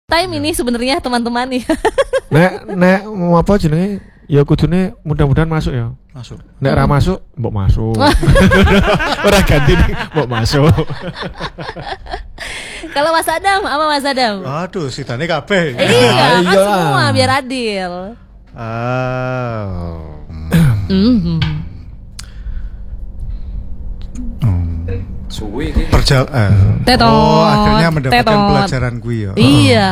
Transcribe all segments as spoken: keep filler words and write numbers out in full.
Time ini sebenarnya teman-teman nih. Nek nek mau apa jenenge? Ya kudune mudah-mudahan masuk ya. Masuk. Nek ra masuk, mbok masuk. Ora ganti mbok masuk. Kalau Mas Adam, apa Mas Adam? Aduh, sidane kabeh. Eh, iya, kan semua biar adil. Ah. Mm-hmm. Suwi iki. Perjal eh. Tetot. Oh, akhirnya mendapatkan Tetot. pelajaran gue ya. Iya.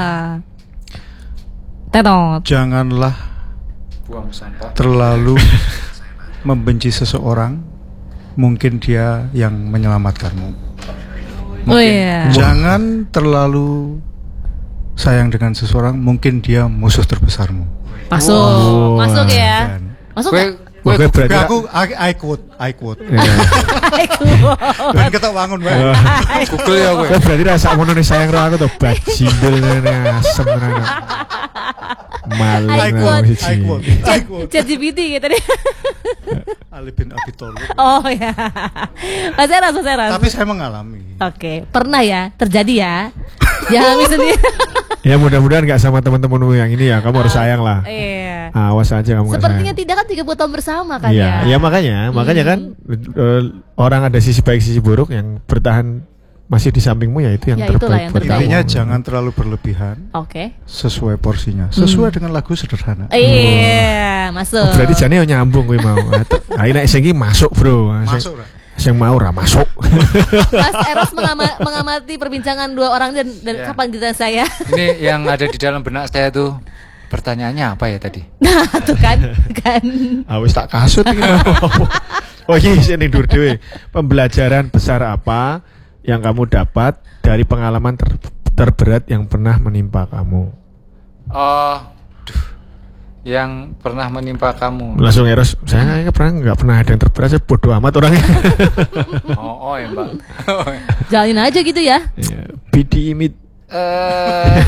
Tetot. Janganlah Buang sampah. terlalu membenci seseorang, mungkin dia yang menyelamatkanmu. Oh iya. Jangan terlalu sayang dengan seseorang, mungkin dia musuh terbesarmu. Masuk. Oh. Masuk ya. Dan Masuk Kowe enggak? kowe Oke, berarti aku I, I quote, I quote. Iya. Dan ketok wangun bae. Google ya kowe. Kok berarti rasa ngono nih sayang ro aku tuh bajindel ngene asem tenan. Malu I quote, nang I siji. quote, I quote. Chat G P T gitu deh. Ali bin Abi Thalib. Oh ya. Mas Eras, Mas Eras. Tapi saya mengalami. Oke, pernah ya, terjadi ya. Jangan alami sendiri. Ya mudah-mudahan nggak sama teman-temanmu yang ini ya. Kamu harus sayang lah. Iya. Awas aja kamu nggak Sepertinya sayang. tidak kan tiga puluh tahun bersama kan Iya, ya. ya makanya, makanya kan eh, orang ada sisi baik sisi buruk yang bertahan masih di sampingmu ya itu yang Ya, itulah terbaik yang buat terbaik. kamu. Intinya jangan terlalu berlebihan, Oke. sesuai porsinya, sesuai dengan lagu sederhana. Iya, masuk. Oh, berarti jane yo nyambung kuwi mau. Ah nek sing iki masuk, Bro. Masuk lah. Sing mau ra masuk. Mas Eros mengama- mengamati perbincangan dua orang dan, dan Ya. kapan kita saya. Ini yang ada di dalam benak saya tuh pertanyaannya apa ya tadi? Nah, tuh kan, kan. Ah wis tak kasut iki. Oh iya sing dur dhewe. Pembelajaran besar apa yang kamu dapat dari pengalaman ter- terberat yang pernah menimpa kamu? Oh, duh, yang pernah menimpa kamu. Langsung Eros, saya nggak pernah nggak pernah ada yang terberat, saya bodoh amat orangnya. Oh, oh ya mbak. Jalanin aja gitu ya. Iya, B D imit. Eh,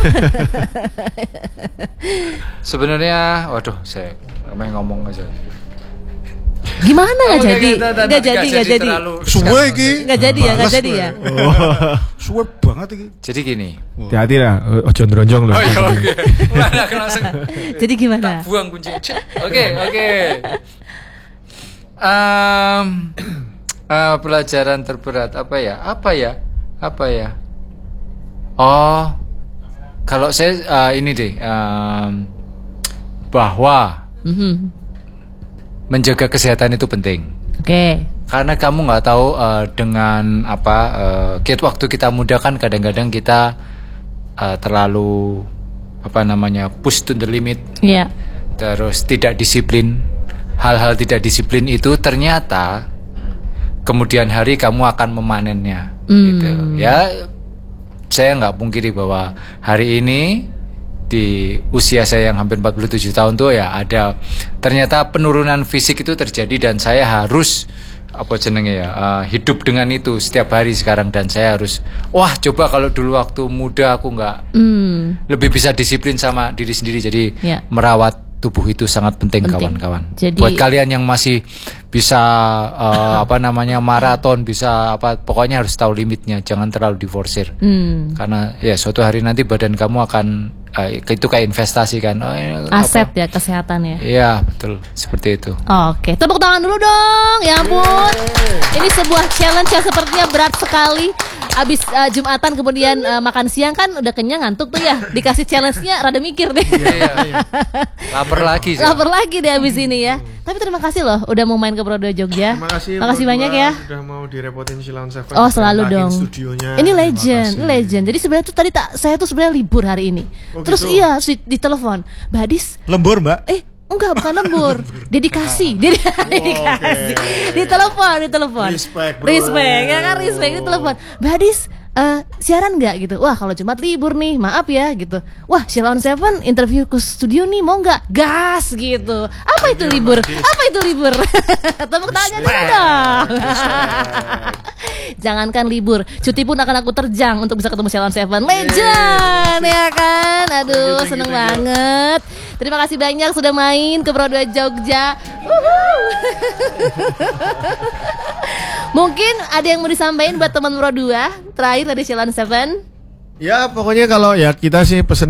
sebenarnya, waduh, saya main ngomong aja. Gimana nggak Oh, jadi? nggak, nggak, Nggak nggak, jadi, nggak jadi. terlalu- Suwe iki. Nggak jadi ya, nggak Males jadi gue. ya. Suwe banget iki. Jadi gini. Hati-hati lah, ojo ndronjong loh. Oh iya oke. Mana aku langsung Jadi gimana? buang kunci. Oke oke. Em, eh, pelajaran terberat apa ya? Apa ya? Apa ya? Oh, kalau saya eh, ini deh, em, bahwa Mhm. menjaga kesehatan itu penting. Oke. Karena kamu nggak tahu eh, dengan apa eh, kita waktu kita muda kan kadang-kadang kita eh, terlalu apa namanya push to the limit, Iya. terus tidak disiplin. Hal-hal tidak disiplin itu ternyata kemudian hari kamu akan memanennya. Hmm. Gitu. Ya, saya nggak pungkiri bahwa hari ini di usia saya yang hampir empat puluh tujuh tahun tuh ya ada ternyata penurunan fisik itu terjadi dan saya harus apa jenenge ya uh, hidup dengan itu setiap hari sekarang dan saya harus wah coba kalau dulu waktu muda aku nggak Hmm. lebih bisa disiplin sama diri sendiri jadi Ya. merawat tubuh itu sangat penting, Penting. kawan-kawan. Jadi- Buat kalian yang masih bisa uh, apa namanya maraton bisa apa pokoknya harus tahu limitnya jangan terlalu diforsir. Hmm. Karena ya suatu hari nanti badan kamu akan eh, itu kayak investasi kan. Oh, eh, Aset apa? ya kesehatan ya. Iya, betul. Seperti itu. Oke, tepuk tangan dulu dong. Ya ampun. Ini sebuah challenge yang sepertinya berat sekali. Abis uh, Jumatan kemudian uh, makan siang kan udah kenyang ngantuk tuh ya. Dikasih challenge-nya rada mikir deh. Iya, iya. Lapar lagi saya. Lapar lagi deh abis ini ya. Tapi terima kasih loh udah mau main ke Pro dua Jogja. Terima kasih, Makasih berdua banyak ya. Sudah mau direpotin Silon Seven. Oh selalu Berantakin dong. studionya. Ini Terima legend, kasih. ini legend. Jadi sebenarnya tuh tadi tak, saya tuh sebenarnya libur hari ini. Oh, Terus gitu? iya di, di telepon, Mbak Adis, Lembur, Mbak. eh enggak bukan lembur, dedikasi, Dedi- dedikasi. Di telepon, di telepon. Respect, bro. Respect, ya kan respect di telepon. Mbak Adis, eh, siaran nggak gitu? Wah kalau Jumat libur nih, maaf ya gitu. Wah Silon Seven interview ke studio nih, mau nggak? Gas gitu. Apa itu libur? Apa itu libur? Tepuk tangannya dulu dong. Jangankan libur, cuti pun akan aku terjang untuk bisa ketemu Silon Seven. Legend ya kan? Aduh seneng banget. Terima kasih banyak sudah main ke Pro dua Jogja. Wuhu. Mungkin ada yang mau disampaikan buat teman Pro dua terakhir dari Silon Seven. Ya pokoknya kalau ya kita sih pesen